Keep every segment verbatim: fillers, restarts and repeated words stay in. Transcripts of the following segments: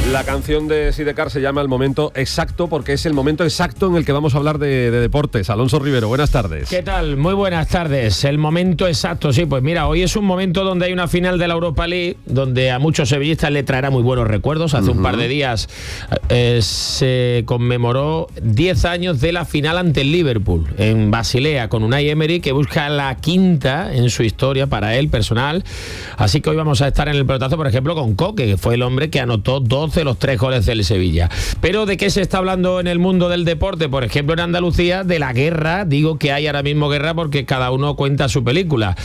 La canción de Sidecar se llama El Momento Exacto porque es el momento exacto en el que vamos a hablar de, de deportes. Alonso Rivero, buenas tardes. ¿Qué tal? Muy buenas tardes. El momento exacto, sí, pues mira, hoy es un momento donde hay una final de la Europa League, donde a muchos sevillistas le traerá muy buenos recuerdos. Hace uh-huh. un par de días eh, se conmemoró diez años de la final ante el Liverpool en Basilea, con Unai Emery, que busca la quinta en su historia para él personal. Así que hoy vamos a estar en el pelotazo, por ejemplo, con Coque, que fue el hombre que anotó doce de los tres goles del Sevilla. Pero ¿de qué se está hablando en el mundo del deporte? Por ejemplo, en Andalucía, de la guerra. Digo que hay ahora mismo guerra porque cada uno cuenta su película.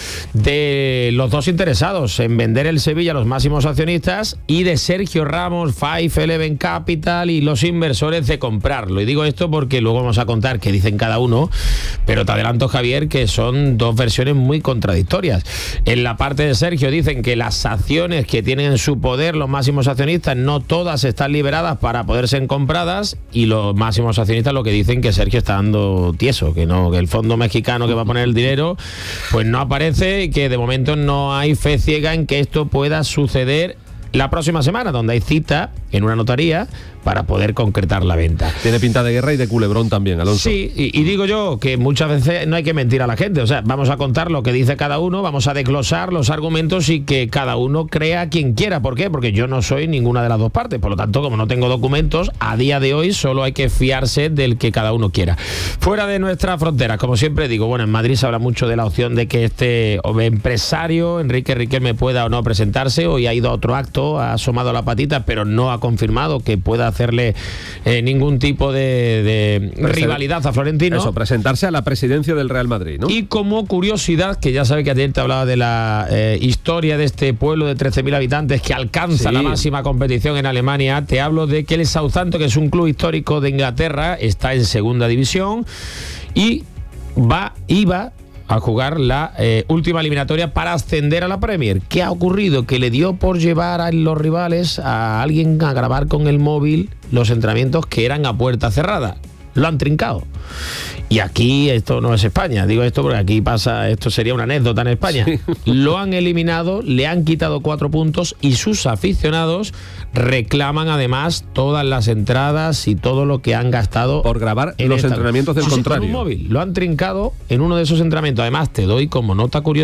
De los dos interesados en vender el Sevilla, los máximos accionistas, y de Sergio Ramos, Five Eleven Capital y los inversores de comprarlo. Y digo esto porque luego vamos a contar qué dicen cada uno, pero te adelanto, Javier, que son dos versiones muy contradictorias. En la parte de Sergio dicen que las acciones que tienen en su poder los máximos accionistas no todas están liberadas para poder ser compradas, y los máximos accionistas lo que dicen que Sergio está dando tieso, que no, que el fondo mexicano que va a poner el dinero pues no aparece, y que de momento no hay fe ciega en que esto pueda suceder la próxima semana, donde hay cita en una notaría para poder concretar la venta. Tiene pinta de guerra y de culebrón también, Alonso. Sí, y, y digo yo que muchas veces no hay que mentir a la gente. O sea, vamos a contar lo que dice cada uno, vamos a desglosar los argumentos y que cada uno crea quien quiera. ¿Por qué? Porque yo no soy ninguna de las dos partes. Por lo tanto, como no tengo documentos, a día de hoy solo hay que fiarse del que cada uno quiera. Fuera de nuestras fronteras, como siempre digo, bueno, en Madrid se habla mucho de la opción de que este empresario, Enrique Riquelme, pueda o no presentarse. Hoy ha ido a otro acto, ha asomado la patita, pero no ha confirmado que pueda hacerle eh, ningún tipo de, de rivalidad a Florentino. Eso, presentarse a la presidencia del Real Madrid, ¿no? Y como curiosidad, que ya sabe que ayer te hablaba de la eh, historia de este pueblo de trece mil habitantes que alcanza sí. la máxima competición en Alemania, te hablo de que el Southampton, que es un club histórico de Inglaterra, está en segunda división y va, iba a jugar la eh, última eliminatoria para ascender a la Premier. ¿Qué ha ocurrido? Que le dio por llevar a los rivales a alguien a grabar con el móvil los entrenamientos que eran a puerta cerrada. Lo han trincado. Y aquí esto no es España, digo esto porque aquí pasa, esto sería una anécdota en España. Sí. Lo han eliminado, le han quitado cuatro puntos y sus aficionados reclaman además todas las entradas y todo lo que han gastado por grabar en los esta... entrenamientos del sí, contrario. Con un móvil. Lo han trincado en uno de esos entrenamientos. Además, te doy como nota curiosa